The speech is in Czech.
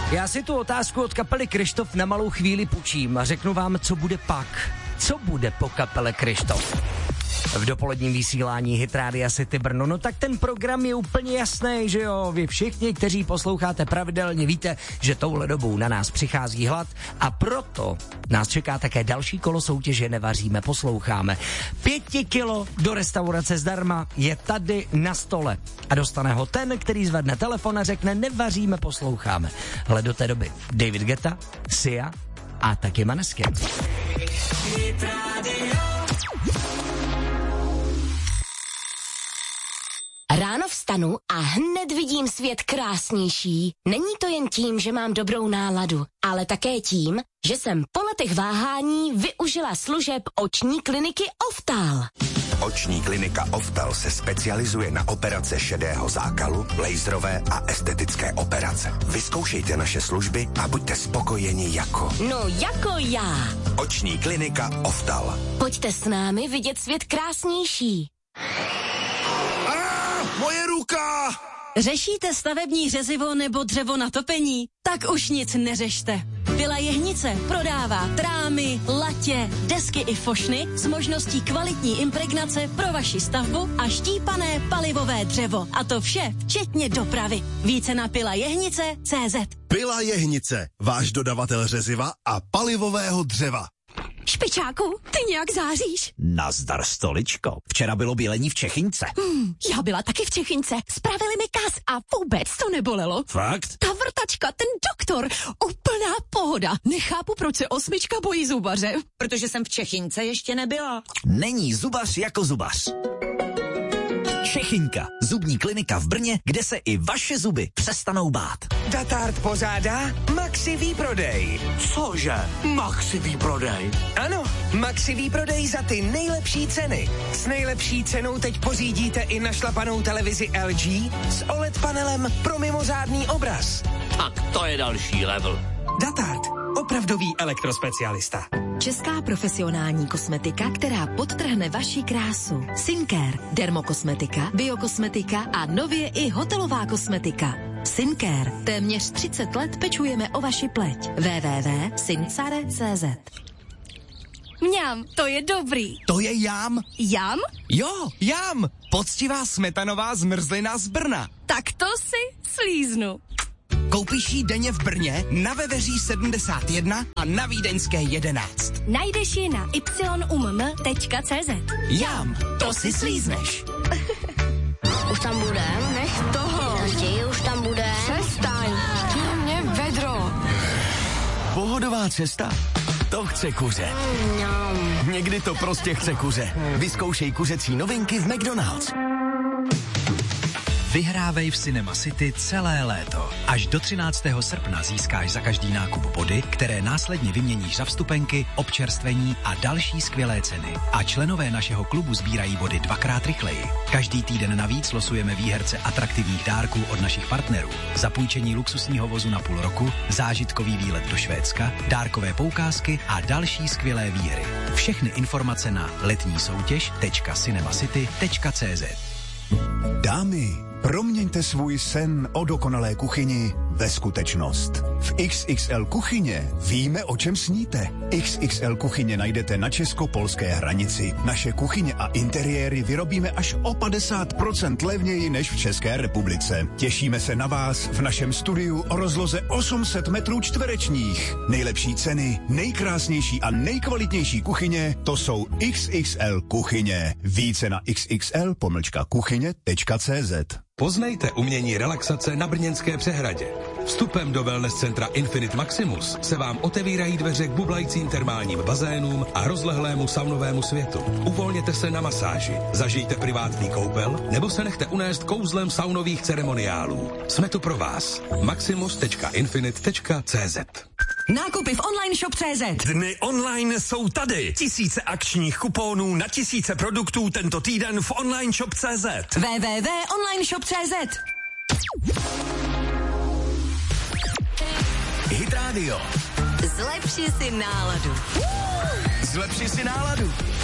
Já si tu otázku od kapely Kryštof na malou chvíli půjčím a řeknu vám, co bude pak. Co bude po kapele Kryštof? V dopoledním vysílání Hit Rádia City Brno, no tak ten program je úplně jasný, že jo? Vy všichni, kteří posloucháte pravidelně, víte, že touhle dobou na nás přichází hlad a proto nás čeká také další kolo soutěže Nevaříme, posloucháme. 5 kilo do restaurace zdarma je tady na stole a dostane ho ten, který zvedne telefon a řekne Nevaříme, posloucháme. Ale do té doby David Guetta, Sia a taky Maneskin. Ráno vstanu a hned vidím svět krásnější. Není to jen tím, že mám dobrou náladu, ale také tím, že jsem po letech váhání využila služeb oční kliniky Oftal. Oční klinika Oftal se specializuje na operace šedého zákalu, laserové a estetické operace. Vyzkoušejte naše služby a buďte spokojeni jako... No jako já. Oční klinika Oftal. Pojďte s námi vidět svět krásnější. Moje ruka! Řešíte stavební řezivo nebo dřevo na topení? Tak už nic neřešte. Pila Jehnice prodává trámy, latě, desky i fošny s možností kvalitní impregnace pro vaši stavbu a štípané palivové dřevo. A to vše včetně dopravy. Více na pilajehnice.cz. Pila Jehnice, váš dodavatel řeziva a palivového dřeva. Špičáku, ty nějak záříš. Nazdar, stoličko. Včera bylo bělení v Čechyňce. Já byla taky v Čechyňce. Spravili mi kas a vůbec to nebolelo. Fakt? Ta vrtačka, ten doktor, úplná pohoda. Nechápu, proč se 8 bojí zubaře. Protože jsem v Čechyňce ještě nebyla. Není zubař jako zubař. Čechynka, zubní klinika v Brně, kde se i vaše zuby přestanou bát. Datart pořádá Maxi výprodej. Cože? Maxi výprodej? Ano, Maxi výprodej za ty nejlepší ceny. S nejlepší cenou teď pořídíte i našlapanou televizi LG s OLED panelem pro mimořádný obraz. Tak to je další level. Datart, opravdový elektrospecialista. Česká profesionální kosmetika, která podtrhne vaši krásu. Sincare, dermokosmetika, biokosmetika a nově i hotelová kosmetika. Sincare, téměř 30 let pečujeme o vaši pleť. www.sincare.cz. Mňam, to je dobrý. To je jam. Jam? Jo, jam. Poctivá smetanová zmrzlina z Brna. Tak to si slíznu. Koupíš ji denně v Brně, na Veveří 71 a na Vídeňské 11. Najdeš ji na yumm.cz. Jam, to si slízneš. Už tam bude? Nech toho. Už tam bude. Přestaň. Mě vedro. Pohodová cesta? To chce kuře. Někdy to prostě chce kuře. Vyzkoušej kuřecí novinky v McDonald's. Vyhrávej v Cinema City celé léto. Až do 13. srpna získáš za každý nákup body, které následně vyměníš za vstupenky, občerstvení a další skvělé ceny. A členové našeho klubu sbírají body 2x rychleji. Každý týden navíc losujeme výherce atraktivních dárků od našich partnerů. Zapůjčení luxusního vozu na půl roku, zážitkový výlet do Švédska, dárkové poukázky a další skvělé výhry. Všechny informace na letnísoutěž.cinemacity.cz. Dámy, proměňte svůj sen o dokonalé kuchyni ve skutečnost. V XXL kuchyně víme, o čem sníte. XXL kuchyně najdete na česko-polské hranici. Naše kuchyně a interiéry vyrobíme až o 50% levněji než v České republice. Těšíme se na vás v našem studiu o rozloze 800 metrů čtverečních. Nejlepší ceny, nejkrásnější a nejkvalitnější kuchyně, to jsou XXL kuchyně. Více na xxl-kuchyně.cz. Poznejte umění relaxace na Brněnské přehradě. Vstupem do wellness centra Infinite Maximus se vám otevírají dveře k bublajícím termálním bazénům a rozlehlému saunovému světu. Uvolněte se na masáži, zažijte privátní koupel nebo se nechte unést kouzlem saunových ceremoniálů. Jsme tu pro vás. maximus.infinite.cz. Nákupy v online shop.cz. Dny online jsou tady. Tisíce akčních kuponů na tisíce produktů tento týden v online shop.cz. www.onlineshop.cz. Hit Radio. Zlepši si náladu. Zlepši si náladu.